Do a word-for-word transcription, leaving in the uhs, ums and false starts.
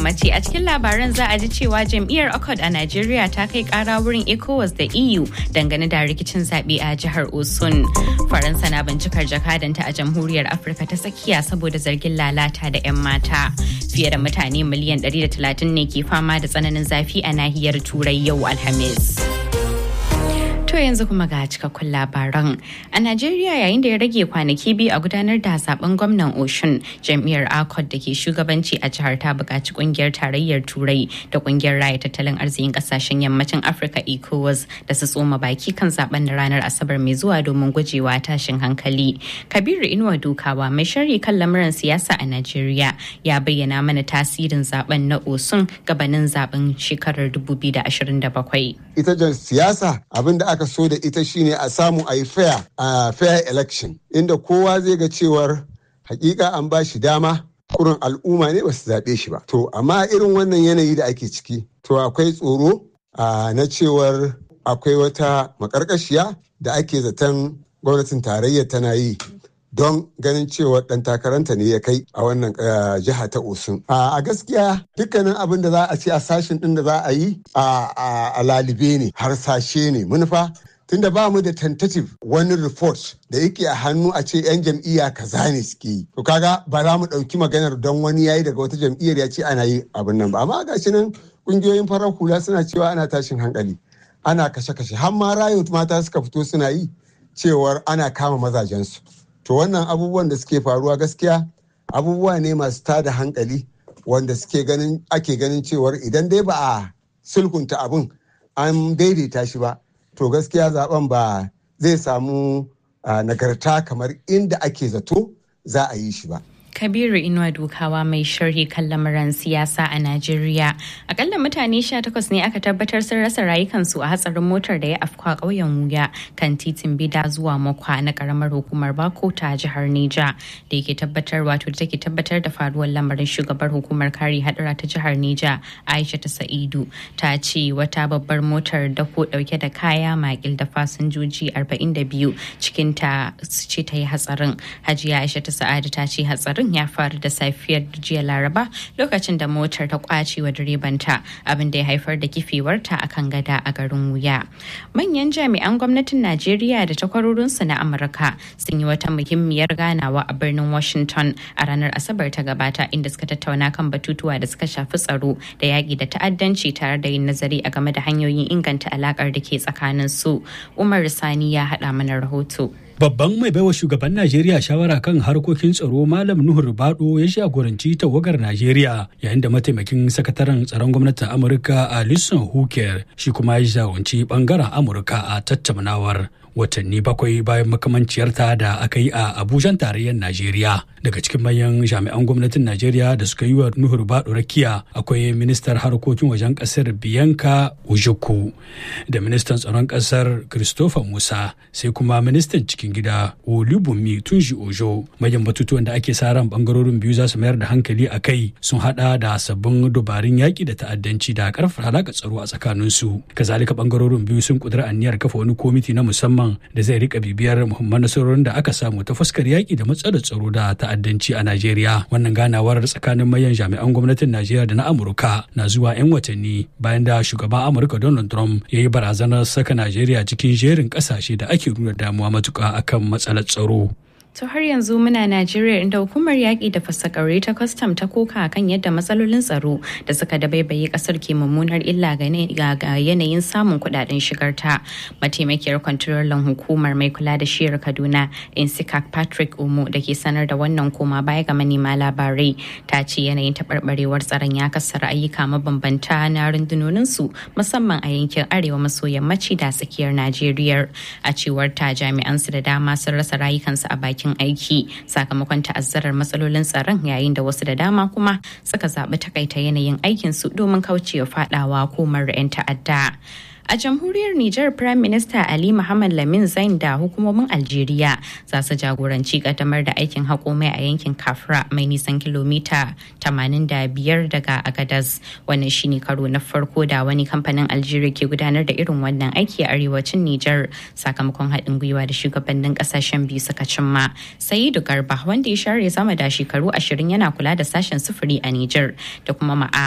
yammaci. A cikin labaran za a ji cewa jam'iyyar Accord a Najeriya ta kai kara wurin ECOWAS da E U dangane da rikicin zaɓe a jihar Osun. Faransa na bincikar jakadanta a Jamhuriyar Afirka ta Tsakiya saboda zargin lalata da 'yan mata. Fiye da mutane miliyan ɗari da talatin ne ke fama da tsananin zafi a nahiyar Turai yau Alhamis. To yanzu kuma ga cikakkun labaran. A Najeriya yayin da ya rage kwanaki biyu a gudanar da zaben gwamnan Osun, jam'iyyar Accord da ke shugabanci a jihar ta buƙaci ƙungiyar tarayyar Turai da ƙungiyar raya tattalin arzikin ƙasashen yammacin Afirka ECOWAS da su tsoma baki kan zaben na ranar Asabar mai zuwa domin gujewa tashin hankali. Kabiru Inuwa Dukawa mai sharhi kan lamuran siyasa a Najeriya ya bayyana mana tasirin zaben na Osun gabanin zaben shekarar dubu biyu da ashirin da bakwai. Ita jan siyasa abin da aka so da ita shine a samu a yi fair a fair election inda kowa zai ga cewar hakika an ba shi dama kurin al'umma ne ba su zaɓe shi ba. To amma irin wannan yanayi da ake ciki to akwai tsoro na cewar akwai wata makarkashiya da ake zaton gwamnatin tarayya tana yi don ganin cewa ɗan takaranta ne ya kai a wannan jiha ta Osun. A gaskiya dukkanin abin da za a ce a sashen ɗin da za a yi a lalibe ne, harsashe ne, manufa tunda ba mu da tentative wani report da yake a hannu a ce 'yan jam'iyya kaza ne suke yi. To kaga ba za mu ɗauki maganar don wani yayi daga wata jam'iyyar ya ce ana yi abin nan ba. Amma gashi nan ƙungiyoyin farar hula suna cewa ana tashin hankali, ana kashe-kashe. Har ma Riot mata suka fito suna yi cewar ana kama mazajensu. To wannan abubuwan da suke faruwa gaskiya abubuwa ne masu tada hankali wanda suke ganin ake ganin cewar idan dai ba a sulhunta abin an daidaita shi ba to gaskiya zaben ba zai samu nagarta kamar inda ake zato za a yi shi ba. Kabiru Inuwa Dukawa mai sharhi kan lamuran siyasa a Najeriya. Akalla mutane sha takwas ne aka tabbatar sun rasa rayukansu a hatsarin motar da ya afka ƙauyen Wuya kan titin Bida zuwa Makwa na karamar hukumar Bako ta jihar Neja da yake tabbatar wato da take tabbatar da faruwar lamarin. Shugabar hukumar kare hadura ta jihar Neja Aisha ta Sa'idu ta ce wata babbar motar dako dauke da kaya makil da fasinjoji arba'in da biyu cikin ta ce ta yi hatsarin. Hajiya Aisha ta Sa'adu ta ce hatsarin ya faru da safiyar jiya Laraba lokacin da motar ta kwace wa direbanta abin da ya haifar da kifewarta a kan gada a garin Wuya. Manyan jami'an gwamnatin Najeriya da takwarorinsu na Amurka sun yi wata muhimmiyar ganawa a birnin Washington a ranar Asabar ta gabata inda suka tattauna kan batutuwa da suka shafi tsaro da yaƙi da ta'addanci tare da yin nazari a game da hanyoyin inganta alaƙar da ke tsakanin su. Umar Sani ya haɗa mana rahoto. Babban mai baiwa shugaban Najeriya shawara kan harkokin tsaro Malam Nuhu Ribado ya jagoranci tawagar Najeriya yayin da mataimakin sakataren tsaron gwamnatin Amurka Alison Hooker shi kuma ya jagoranci bangaren Amurka a tattaunawar watanni bakwai bayan makamanciyarta da aka yi a Abuja tarayyar Najeriya. Daga cikin manyan jami'an gwamnatin Najeriya da suka yi wa Nuhu Ribado rakiya akwai ministar harkokin wajen kasar Bianca Ojukwu da ministan tsaron kasar Christopher Musa sai kuma ministan cikin gida Olubunmi Tunji Ojo. Manyan batutuwan da ake sa ran bangarorin biyu za su mayar da hankali a kai sun hada da sabbin dubarun yaƙi da ta'addanci da karfafa alaƙar tsaro a tsakaninsu. Kazalika bangarorin biyu sun kudura aniyar kafa wani komiti na musamman da zai rika bibiyar muhimman nasarorin da aka samu ta fuskar yaƙi da matsalar tsaro da ta'addanci a Najeriya. Wannan ganawar tsakanin manyan jami'an gwamnatin Najeriya da na Amurka na zuwa 'yan watanni bayan da shugaban Amurka Donald Trump ya yi barazanar saka Najeriya cikin jerin ƙasashe da ake nuna damuwa matuƙa akan matsalar tsaro. To har yanzu muna Najeriya inda hukumar yaƙi da fasakare ta kwastam ta koka kan yadda matsalolin tsaro da suka dabaibaye ƙasar ke mummunar illa ga yanayin samun kuɗaɗen shigarta. Mataimakiyar kwantarolan hukumar mai kula da shiyar Kaduna Insikak Patrick Omo da ke sanar da wannan koma baya ga manema labarai ta ce yanayin taɓarɓarewar tsaron ya kassara ayyuka mabambanta na rundunoninsu musamman a yankin arewa maso yammaci da tsakiyar Najeriya. A cewar ta jami'ansu da dama sun rasa rayukansu a bakin aiki sakamakon ta'azzarar matsalolin tsaron yayin da wasu da dama kuma suka zaɓi takaita yanayin aikinsu domin kaucewa fadawa komar 'yan ta'adda. A jamhuriyar Nijar, Prime Minister Ali Muhammad Lamin Zain da hukumomin Algeria za su jagoranci kaddamar da aikin haƙo mai a yankin Kafra mai nisan kilomita tamanin da biyar daga Agadez. Wannan shine karo na farko da wani kamfanin Algeria ke gudanar da irin wannan aiki a arewacin Nijar sakamakon haɗin gwiwa da shugabannin ƙasashen biyu suka cimma. Sa'idu Garba wanda ya share sama da shekaru ashirin yana kula da sashen sufuri a Nijar da kuma ma'a